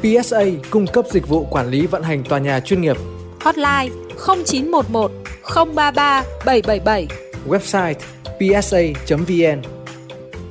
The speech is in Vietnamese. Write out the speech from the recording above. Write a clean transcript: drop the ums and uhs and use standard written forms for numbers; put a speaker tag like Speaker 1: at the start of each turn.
Speaker 1: PSA cung cấp dịch vụ quản lý vận hành tòa nhà chuyên nghiệp.
Speaker 2: Hotline 0911 033 777.
Speaker 1: Website psa.vn.